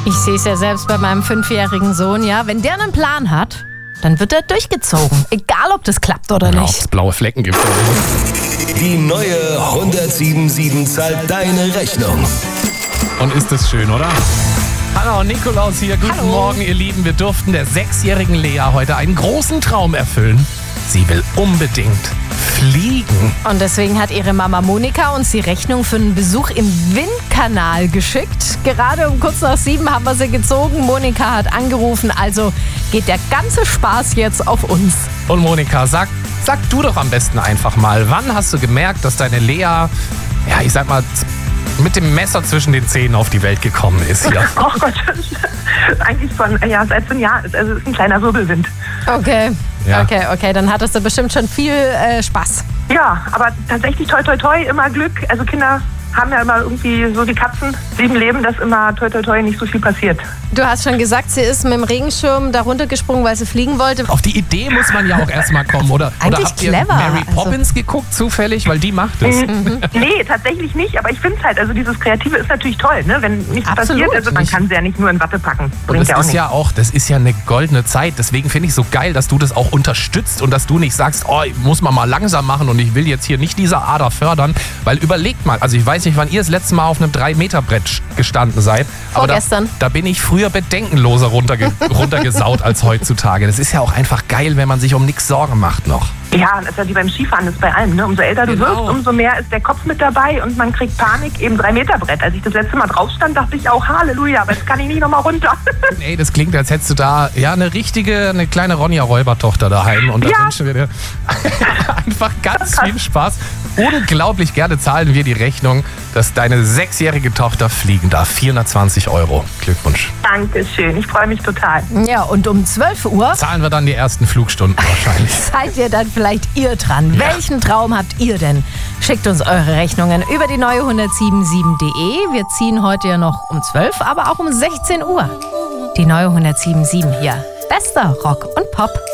Ich sehe es ja selbst bei meinem 5-jährigen Sohn, ja. Wenn der einen Plan hat, dann wird er durchgezogen. Egal, ob das klappt oder Ja, ob nicht. es blaue Flecken gibt oder nicht. Die neue 107.7 zahlt deine Rechnung. Und ist das schön, oder? Hanna und Nikolaus hier. Guten Hallo. Morgen, ihr Lieben. Wir durften der 6-jährigen Lea heute einen großen Traum erfüllen. Sie will unbedingt fliegen. Und deswegen hat ihre Mama Monika uns die Rechnung für einen Besuch im Windkanal geschickt. Gerade um kurz nach 7 haben wir sie gezogen. Monika hat angerufen, also geht der ganze Spaß jetzt auf uns. Und Monika, sag du doch am besten einfach mal, wann hast du gemerkt, dass deine Lea, ja, ich sag mal, mit dem Messer zwischen den Zähnen auf die Welt gekommen ist hier? Oh Gott, eigentlich seit so einem Jahr. Also es ist ein kleiner Wirbelwind. Okay, Ja. okay, dann hattest du bestimmt schon viel Spaß. Ja, aber tatsächlich toi toi toi, immer Glück. Also Kinder haben ja immer irgendwie so, die Katzen lieben Leben, dass immer toi toi toi nicht so viel passiert. Du hast schon gesagt, sie ist mit dem Regenschirm da runtergesprungen, weil sie fliegen wollte. Auf die Idee muss man ja auch erstmal kommen, oder? Eigentlich Oder habt ihr clever, Mary also- Poppins geguckt zufällig? Weil die macht es. Nee, tatsächlich nicht, aber ich finde es halt, also dieses Kreative ist natürlich toll, ne? Wenn nichts Absolut. passiert, also man kann sie ja nicht nur in Watte packen. Und Bringt ja auch nichts. das ist ja eine goldene Zeit. Deswegen finde ich so geil, dass du das auch unterstützt und dass du nicht sagst, oh, muss man mal langsam machen und ich will jetzt hier nicht diese Ader fördern. Weil überlegt mal, also ich weiß nicht, wann ihr das letzte Mal auf einem 3-Meter-Brett gestanden seid. Aber Vorgestern. da bin ich früher bedenkenloser runtergesaut als heutzutage. Das ist ja auch einfach geil, wenn man sich um nichts Sorgen macht noch. Ja, das ist ja wie beim Skifahren, das ist bei allem. Ne? Umso älter du Genau. wirst, umso mehr ist der Kopf mit dabei und man kriegt Panik, eben 3-Meter-Brett. Als ich das letzte Mal drauf stand, dachte ich auch, Halleluja, aber jetzt kann ich nicht nochmal runter. Ey, das klingt, als hättest du da ja eine kleine Ronja-Räubertochter daheim. Und da Ja. wünschen wir dir einfach ganz viel Spaß. Unglaublich gerne zahlen wir die Rechnung, dass deine 6-jährige Tochter fliegen darf. 420 €. Glückwunsch. Dankeschön, ich freue mich total. Ja, und um 12 Uhr Zahlen wir dann die ersten Flugstunden wahrscheinlich. seid ihr dann vielleicht ihr dran. Ja. Welchen Traum habt ihr denn? Schickt uns eure Rechnungen über die neue 107.7.de. Wir ziehen heute ja noch um 12, aber auch um 16 Uhr. Die neue 107.7 hier. Bester Rock und Pop.